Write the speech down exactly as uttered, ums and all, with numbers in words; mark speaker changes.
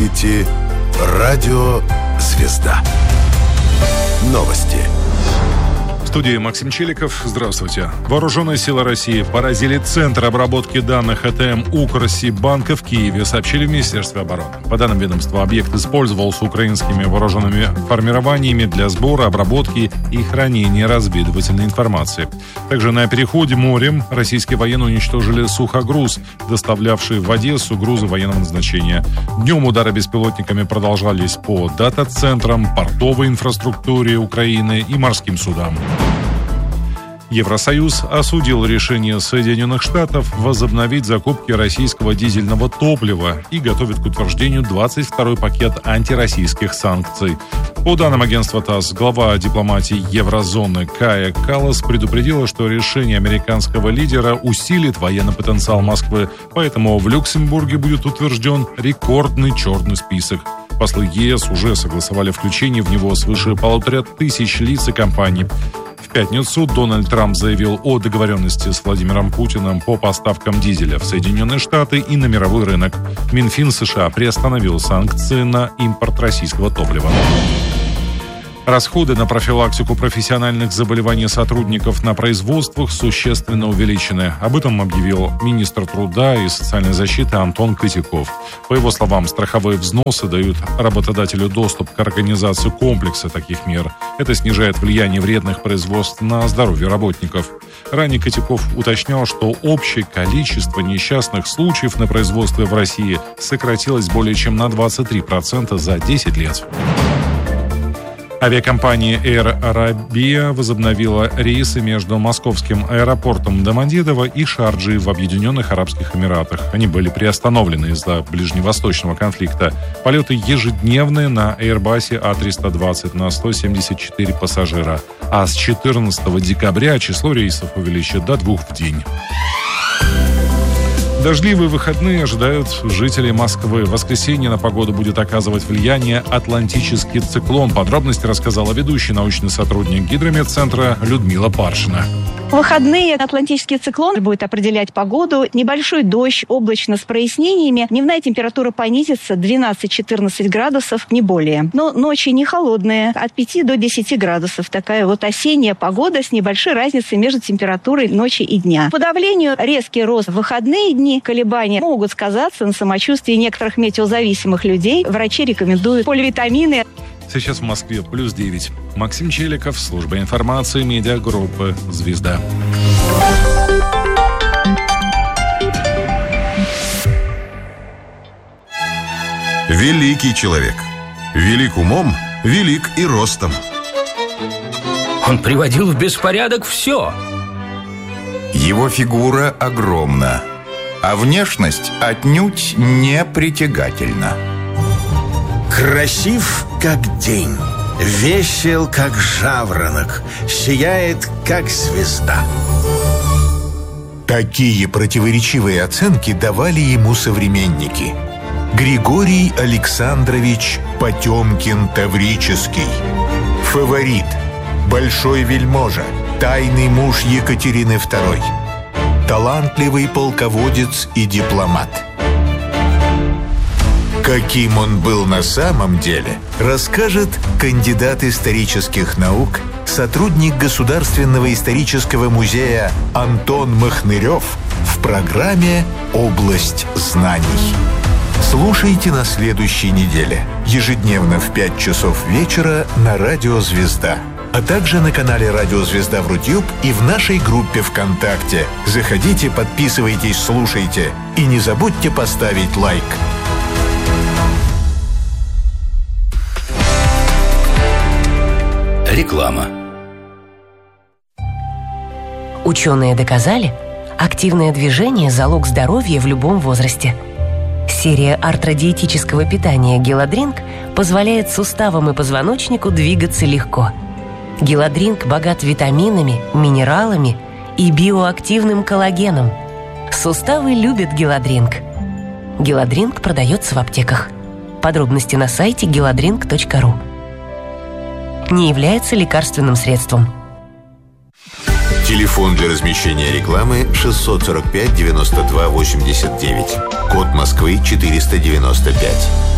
Speaker 1: слушаете «Радио Звезда». Новости.
Speaker 2: В студии Максим Челиков. Здравствуйте. Вооруженные силы России поразили Центр обработки данных эй ти эм Укрсибанка в Киеве, сообщили в Министерстве обороны. По данным ведомства, объект использовался украинскими вооруженными формированиями для сбора, обработки и хранения разведывательной информации. Также на переходе морем российские военные уничтожили сухогруз, доставлявший в Одессу грузы военного назначения. Днем удары беспилотниками продолжались по дата-центрам, портовой инфраструктуре Украины и морским судам. Евросоюз осудил решение Соединенных Штатов возобновить закупки российского дизельного топлива и готовит к утверждению двадцать второй пакет антироссийских санкций. По данным агентства ТАСС, глава дипломатии еврозоны Кая Каллас предупредила, что решение американского лидера усилит военный потенциал Москвы, поэтому в Люксембурге будет утвержден рекордный черный список. Послы ЕС уже согласовали включение в него свыше полутора тысяч лиц и компаний. В пятницу Дональд Трамп заявил о договоренности с Владимиром Путиным по поставкам дизеля в Соединенные Штаты и на мировой рынок. Минфин США приостановил санкции на импорт российского топлива. Расходы на профилактику профессиональных заболеваний сотрудников на производствах существенно увеличены. Об этом объявил министр труда и социальной защиты Антон Котяков. По его словам, страховые взносы дают работодателю доступ к организации комплекса таких мер. Это снижает влияние вредных производств на здоровье работников. Ранее Котяков уточнял, что общее количество несчастных случаев на производстве в России сократилось более чем на двадцать три процента за десять лет. Авиакомпания Air Arabia возобновила рейсы между московским аэропортом Домодедово и Шарджей в Объединенных Арабских Эмиратах. Они были приостановлены из-за ближневосточного конфликта. Полеты ежедневные на Airbus эй триста двадцать на сто семьдесят четыре пассажира. А с четырнадцатого декабря число рейсов увеличат до двух в день. Дождливые выходные ожидают жителей Москвы. В воскресенье на погоду будет оказывать влияние атлантический циклон. Подробности рассказала ведущий научный сотрудник Гидрометцентра Людмила Паршина.
Speaker 3: В выходные атлантический циклон будет определять погоду. Небольшой дождь, облачно с прояснениями. Дневная температура понизится двенадцать-четырнадцать градусов, не более. Но ночи не холодные, от пяти до десяти градусов. Такая вот осенняя погода с небольшой разницей между температурой ночи и дня. По давлению резкий рост в выходные дни. Колебания могут сказаться на самочувствии некоторых метеозависимых людей. Врачи рекомендуют поливитамины.
Speaker 2: Сейчас в Москве плюс девять. Максим Челиков, служба информации, медиагруппы «Звезда».
Speaker 1: Великий человек. Велик умом, велик и ростом.
Speaker 4: Он приводил в беспорядок все.
Speaker 5: Его фигура огромна, а внешность отнюдь не притягательна.
Speaker 6: Красив, как день, весел, как жаворонок, сияет, как звезда.
Speaker 7: Такие противоречивые оценки давали ему современники. Григорий Александрович Потемкин-Таврический. Фаворит, большой вельможа, тайный муж Екатерины второй. Талантливый полководец и дипломат. Каким он был на самом деле, расскажет кандидат исторических наук, сотрудник Государственного исторического музея Антон Махнырев в программе «Область знаний». Слушайте на следующей неделе, ежедневно в пять часов вечера на Радио Звезда, а также на канале Радио Звезда в Рутюб и в нашей группе ВКонтакте. Заходите, подписывайтесь, слушайте и не забудьте поставить лайк.
Speaker 4: Реклама.
Speaker 8: Ученые доказали, активное движение – залог здоровья в любом возрасте. Серия артродиетического питания «Геладринк» позволяет суставам и позвоночнику двигаться легко. «Геладринк» богат витаминами, минералами и биоактивным коллагеном. Суставы любят «Геладринк». «Геладринк» продается в аптеках. Подробности на сайте геладринк точка ру. Не является лекарственным средством.
Speaker 1: Телефон для размещения рекламы шестьсот сорок пять девяносто два восемьдесят девять. Код Москвы четыреста девяносто пять.